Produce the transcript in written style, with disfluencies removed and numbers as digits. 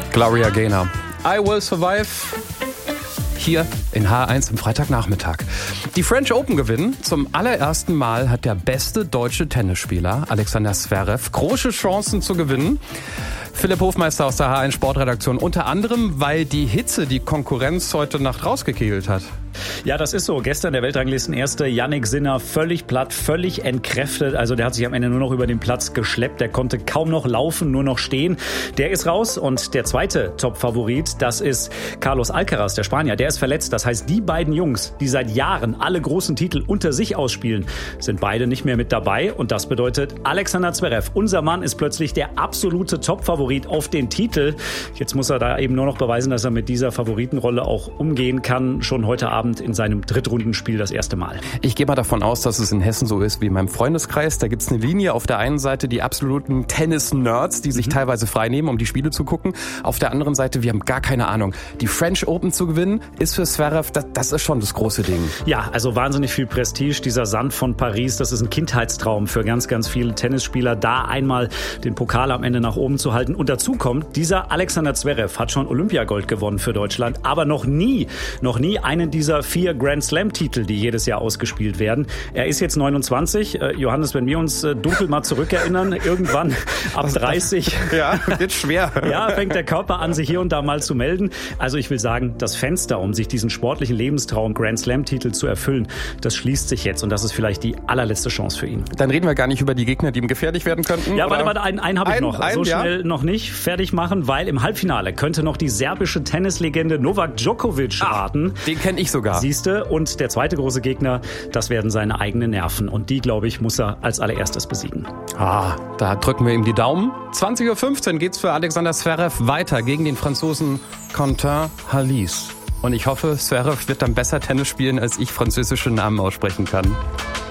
Gloria Gaynor. I Will Survive. Hier in H1 am Freitagnachmittag. Die French Open gewinnen. Zum allerersten Mal hat der beste deutsche Tennisspieler, Alexander Zverev, große Chancen zu gewinnen. Philipp Hofmeister aus der H1 Sportredaktion. Unter anderem, weil die Hitze die Konkurrenz heute Nacht rausgekegelt hat. Ja, das ist so. Gestern der Weltranglistenerste Jannik Sinner völlig platt, völlig entkräftet. Also der hat sich am Ende nur noch über den Platz geschleppt. Der konnte kaum noch laufen, nur noch stehen. Der ist raus. Und der zweite Top-Favorit, das ist Carlos Alcaraz, der Spanier. Der ist verletzt. Das heißt, die beiden Jungs, die seit Jahren alle großen Titel unter sich ausspielen, sind beide nicht mehr mit dabei. Und das bedeutet, Alexander Zverev, unser Mann, ist plötzlich der absolute Top-Favorit auf den Titel. Jetzt muss er da eben nur noch beweisen, dass er mit dieser Favoritenrolle auch umgehen kann. Schon heute Abend in seinem Drittrundenspiel das erste Mal. Ich gehe mal davon aus, dass es in Hessen so ist wie in meinem Freundeskreis. Da gibt es eine Linie. Auf der einen Seite die absoluten Tennis-Nerds, die sich teilweise freinehmen, um die Spiele zu gucken. Auf der anderen Seite, wir haben gar keine Ahnung. Die French Open zu gewinnen, ist für Zverev, das ist schon das große Ding. Ja, also wahnsinnig viel Prestige. Dieser Sand von Paris, das ist ein Kindheitstraum für ganz, ganz viele Tennisspieler, da einmal den Pokal am Ende nach oben zu halten. Und dazu kommt, dieser Alexander Zverev hat schon Olympiagold gewonnen für Deutschland, aber noch nie einen dieser 4 Grand Slam-Titel, die jedes Jahr ausgespielt werden. Er ist jetzt 29. Johannes, wenn wir uns dunkel mal zurückerinnern, irgendwann ab 30. Ja, wird schwer. Ja, fängt der Körper an, sich hier und da mal zu melden. Also ich will sagen, das Fenster, um sich diesen sportlichen Lebenstraum Grand Slam-Titel zu erfüllen, das schließt sich jetzt und das ist vielleicht die allerletzte Chance für ihn. Dann reden wir gar nicht über die Gegner, die ihm gefährlich werden könnten. Ja, warte, einen habe ich noch. So schnell noch nicht fertig machen, weil im Halbfinale könnte noch die serbische Tennislegende Novak Djokovic warten. Den kenne ich sogar. Siehste, und der zweite große Gegner, das werden seine eigenen Nerven. Und die, glaube ich, muss er als allererstes besiegen. Da drücken wir ihm die Daumen. 20.15 Uhr geht's für Alexander Zverev weiter gegen den Franzosen Quentin Halys. Und ich hoffe, Zverev wird dann besser Tennis spielen, als ich französische Namen aussprechen kann.